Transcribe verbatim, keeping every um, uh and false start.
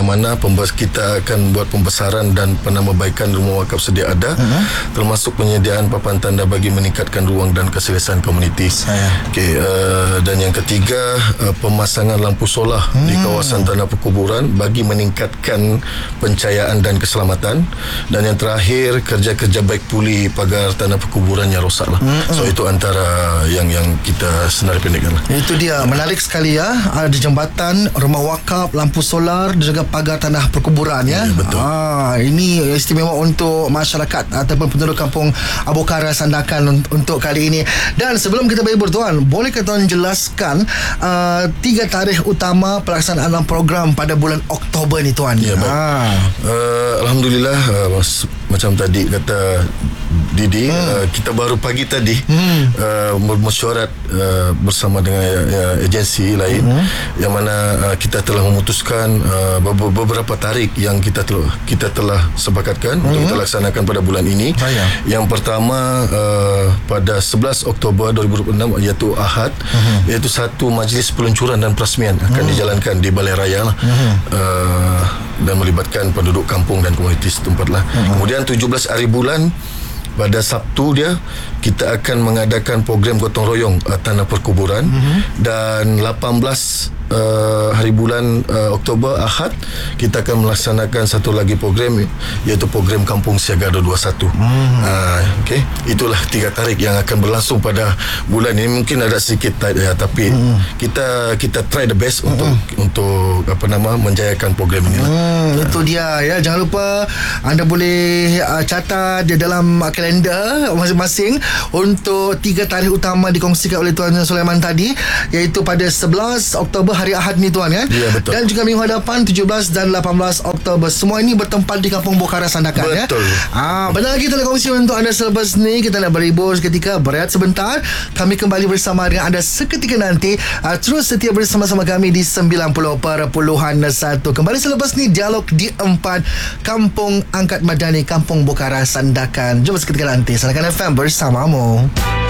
mana pembes- kita akan buat pembesaran dan penambahbaikan rumah wakaf sedia ada, uh-huh. termasuk penyediaan papan tanda bagi meningkatkan ruang dan keselesaan komuniti. Okey, uh, dan yang ketiga, uh, pemasangan lampu solar hmm. di kawasan tanah perkuburan bagi meningkatkan pencahayaan dan keselamatan. Dan yang terakhir, kerja-kerja baik pulih pagar tanah perkuburan yang rosak lah. Hmm. So itu antara yang yang kita senarai pendekkan lah. Itu dia, menarik sekali ya. Ada jambatan, rumah wakaf, lampu solar dan juga pagar tanah perkuburan ya. Ya, betul. Ah, ini istimewa untuk masyarakat ataupun penduduk kampung Abu Kara Sandakan untuk kali ini. Dan sebelum kita berhibur tuan, bolehkah tuan jelaskan uh, tiga tarikh utama pelaksanaan program pada bulan Oktober ni tuan? Ya, baik. Ah. Uh, Alhamdulillah, uh, macam tadi kata Didi, hmm. uh, kita baru pagi tadi hmm. uh, bermesyuarat uh, bersama dengan uh, agensi lain, hmm. yang mana uh, kita telah memutuskan uh, beberapa tarikh yang kita telah kita telah sepakatkan hmm. untuk kita laksanakan pada bulan ini. Ayah. Yang pertama uh, pada sebelas Oktober dua ribu dua puluh enam, iaitu Ahad, hmm. iaitu satu majlis peluncuran dan perasmian akan hmm. dijalankan di Balai Raya lah, hmm. uh, dan melibatkan penduduk kampung dan komuniti setempat lah. Hmm. Kemudian tujuh belas hari bulan pada Sabtu dia kita akan mengadakan program gotong royong uh, tanah perkuburan, mm-hmm. dan lapan belas uh, hari bulan uh, Oktober Ahad kita akan melaksanakan satu lagi program, iaitu program Kampung Siaga dua puluh satu. Mm. Uh, okay. Itulah tiga tarikh yang akan berlangsung pada bulan ini. Mungkin ada sedikit tight ya, tapi mm. kita kita try the best mm. untuk untuk apa nama menjayakan program ini lah. Mm, itu dia ya. Jangan lupa anda boleh uh, catat di dalam uh, kalender masing-masing untuk tiga tarikh utama dikongsikan oleh Tuan Sulaiman tadi, iaitu pada sebelas Oktober hari Ahad ni tuan kan? Ya, betul. Dan juga minggu hadapan tujuh belas dan lapan belas Oktober. Semua ini bertempat di Kampung Bukara Sandakan. Betul. Ya. Ah, benar lagi telekongsi untuk anda selepas ni. Kita nak berhibur seketika, berehat sebentar. Kami kembali bersama dengan anda seketika nanti. Ah, terus setia bersama-sama kami di sembilan puluh perpuluhan satu. Kembali selepas ni, dialog di empat Kampung Angkat Madani Kampung Bukara Sandakan. Jom seketika nanti. Sandakan F M bersamamu.